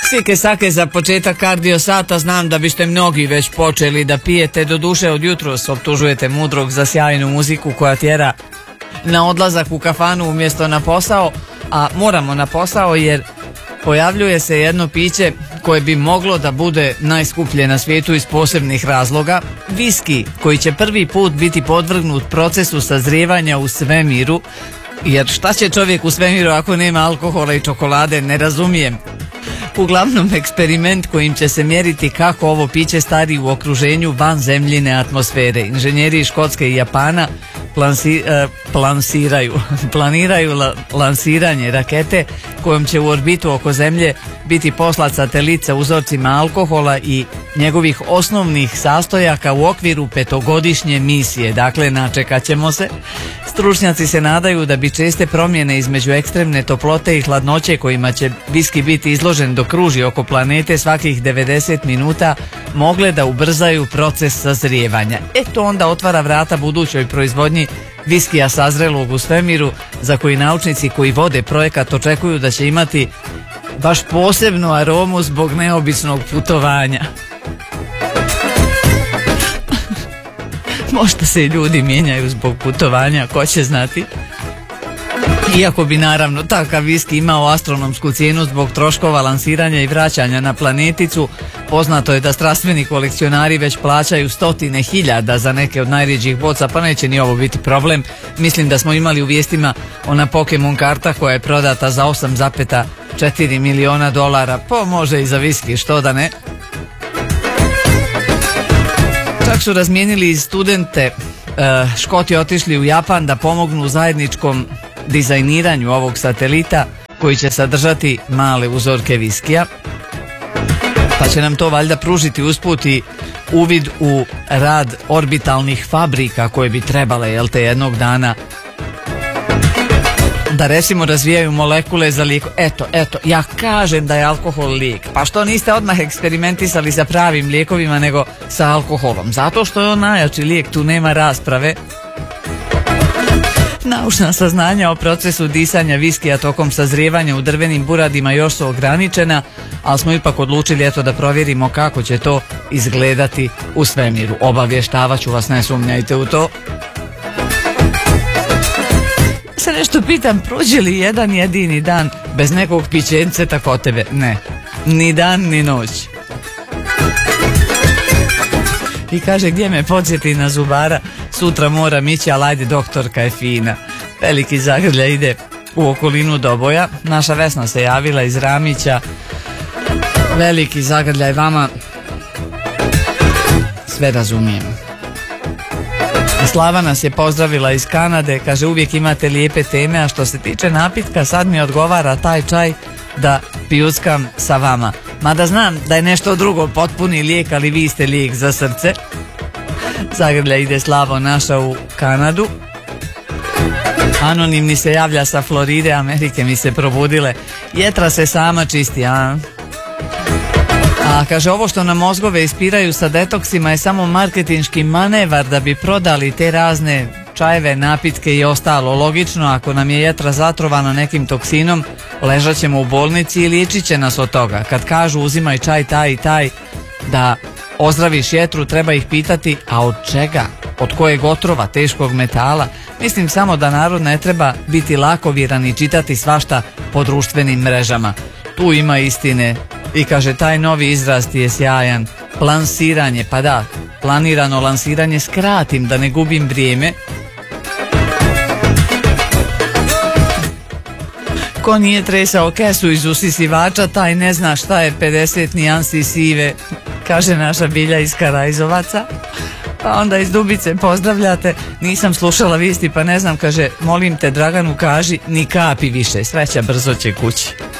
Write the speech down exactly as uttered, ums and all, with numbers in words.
Sike sake za početak kardio sata, znam da biste mnogi već počeli da pijete, do duše od jutros optužujete mudrog za sjajnu muziku koja tjera na odlazak u kafanu umjesto na posao, a moramo na posao jer pojavljuje se jedno piće koje bi moglo da bude najskuplje na svijetu iz posebnih razloga, viski koji će prvi put biti podvrgnut procesu sazrijevanja u svemiru, jer šta će čovjek u svemiru ako nema alkohola i čokolade, ne razumijem. Uglavnom eksperiment kojim će se mjeriti kako ovo piće stari u okruženju vanzemljine atmosfere. Inženjeri iz Škotske i Japana plansi, eh, plansiraju, planiraju la, lansiranje rakete kojom će u orbitu oko Zemlje biti poslat satelit sa uzorcima alkohola i njegovih osnovnih sastojaka u okviru petogodišnje misije. Dakle, načekat ćemo se. Stručnjaci se nadaju da bi česte promjene između ekstremne toplote i hladnoće kojima će viski biti izložen dok kruži oko planete svakih devedeset minuta mogle da ubrzaju proces sazrijevanja. E to onda otvara vrata budućoj proizvodnji viskija sazrelog u svemiru, za koji naučnici koji vode projekat očekuju da će imati baš posebnu aromu zbog neobičnog putovanja. Možda se i ljudi mijenjaju zbog putovanja, ko će znati. Iako bi naravno takav viski imao astronomsku cijenu zbog troškova lansiranja i vraćanja na planeticu, poznato je da strastveni kolekcionari već plaćaju stotine hiljada za neke od najrjeđih boca, pa neće ni ovo biti problem. Mislim da smo imali u vijestima ona Pokemon karta koja je prodata za osam zarez četiri miliona dolara, pa može i za viski, što da ne. Čak su razmijenili studente, Škoti otišli u Japan da pomognu u zajedničkom dizajniranju ovog satelita koji će sadržati male uzorke viskija, pa će nam to valjda pružiti usput i uvid u rad orbitalnih fabrika koje bi trebale, jel te, jednog dana da recimo razvijaju molekule za lijek. Eto, eto, ja kažem da je alkohol lijek. Pa što niste odmah eksperimentisali sa pravim lijekovima nego sa alkoholom? Zato što je on najjači lijek, tu nema rasprave. Naučna saznanja o procesu disanja viskija tokom sazrijevanja u drvenim buradima još su ograničena, ali smo ipak odlučili eto da provjerimo kako će to izgledati u svemiru. Obavještavat ću vas, ne sumnjajte u to. Se nešto pitam, prođe li jedan jedini dan bez nekog pićence kod tebe? Ne, ni dan ni noć. I kaže, gdje me podsjeti na zubara, sutra moram ići, ali ajde, doktorka je fina. Veliki zagrljaj ide u okolinu Doboja. Naša Vesna se javila iz Ramića. Veliki zagrljaj vama. Sve razumijem. Slava nas je pozdravila iz Kanade, kaže, uvijek imate lijepe teme, a što se tiče napitka, sad mi odgovara taj čaj da pijuckam sa vama. Mada znam da je nešto drugo potpuni lijek, ali vi ste lijek za srce. Zagrlja ide Slavo naša u Kanadu. Anonimni se javlja sa Floride, Amerike mi se probudile. Jetra se sama čisti, a... A kaže, ovo što nam mozgove ispiraju sa detoksima je samo marketinški manevar da bi prodali te razne čajeve, napitke i ostalo. Logično, ako nam je jetra zatrovana nekim toksinom, ležat ćemo u bolnici i liječit će nas od toga. Kad kažu uzimaj čaj taj i taj da ozdraviš jetru, treba ih pitati, a od čega? Od kojeg otrova, teškog metala? Mislim samo da narod ne treba biti lakovjeran i čitati svašta po društvenim mrežama. Tu ima istine. I kaže, taj novi izraz ti je sjajan. Lansiranje, pa da, planirano lansiranje, skratim da ne gubim vrijeme. Ko nije tresao kesu iz usisivača, taj ne zna šta je pedeset nijansi sive, kaže naša Bilja iz Karajzovaca. Pa onda iz Dubice pozdravljate, nisam slušala vijesti pa ne znam, kaže, molim te Draganu kaži, ni kapi više, sreća brzo će kući.